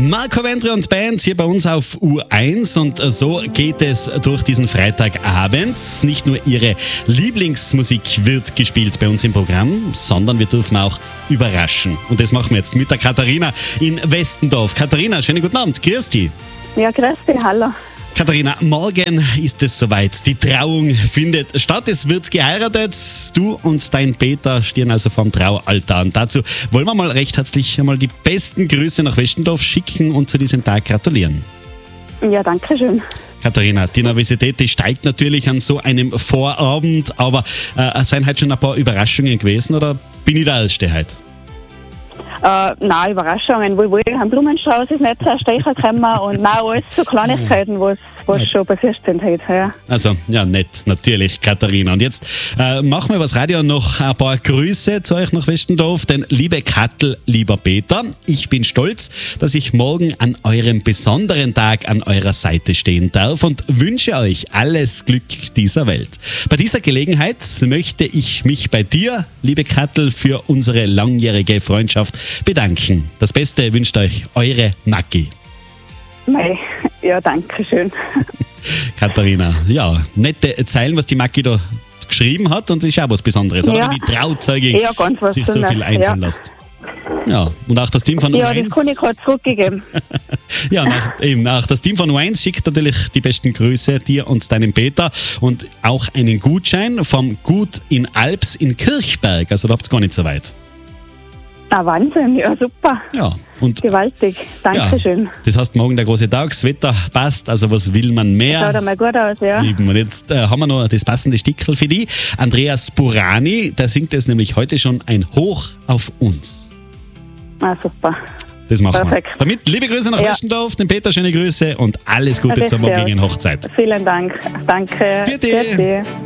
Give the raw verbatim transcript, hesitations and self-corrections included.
Marco Wendry und Band hier bei uns auf U eins und so geht es durch diesen Freitagabend. Nicht nur ihre Lieblingsmusik wird gespielt bei uns im Programm, sondern wir dürfen auch überraschen. Und das machen wir jetzt mit der Katharina in Westendorf. Katharina, schönen guten Abend, grüß dich. Ja, grüß dich, hallo. Katharina, morgen ist es soweit. Die Trauung findet statt. Es wird geheiratet. Du und dein Peter stehen also vorm Traualtar. Und dazu wollen wir mal recht herzlich einmal die besten Grüße nach Westendorf schicken und zu diesem Tag gratulieren. Ja, danke schön. Katharina, die Nervosität die steigt natürlich an so einem Vorabend, aber äh, sind heute schon ein paar Überraschungen gewesen oder bin ich der Erste heute? Äh, nein, Überraschungen. Wohl, wohl, ein Blumenstrauß ist nicht zuerst gekommen und nein, alles so Kleinigkeiten, was was Ja. schon passiert sind heute. Ja. Also, ja, nett, natürlich, Katharina. Und jetzt äh, machen wir übers Radio noch ein paar Grüße zu euch nach Westendorf. Denn liebe Kattel, lieber Peter, ich bin stolz, dass ich morgen an eurem besonderen Tag an eurer Seite stehen darf und wünsche euch alles Glück dieser Welt. Bei dieser Gelegenheit möchte ich mich bei dir, liebe Kattel, für unsere langjährige Freundschaft bedanken. Das Beste wünscht euch eure Naki. Mei, ja, danke schön. Katharina, ja, nette Zeilen, was die Maki da geschrieben hat und das ist auch was Besonderes, oder? Ja. Wenn die Trauzeugin Ja, ganz was sich so Schönes, viel einfallen ja. lässt. Ja, und auch das Team von Ja, U eins. das kann ich gerade zurückgegeben. Ja, nach, eben, auch das Team von U eins schickt natürlich die besten Grüße dir und deinem Peter und auch einen Gutschein vom Gut in Alps in Kirchberg. Also da habt ihr gar nicht so weit. Ah, Wahnsinn, ja, super. Ja, und Gewaltig. Dankeschön. ja, das heißt, morgen der große Tag, das Wetter passt, also was will man mehr? Schaut einmal gut aus, ja. Lieben. Und jetzt äh, haben wir noch das passende Stickerl für die. Andreas Burani, der singt es nämlich heute schon ein Hoch auf uns. Ah, super. Das machen Perfekt. wir. Damit liebe Grüße nach Ja. Westendorf, den Peter schöne Grüße und alles Gute Alles zur klar. morgigen Hochzeit. Vielen Dank. Danke. Vierte. Vierte.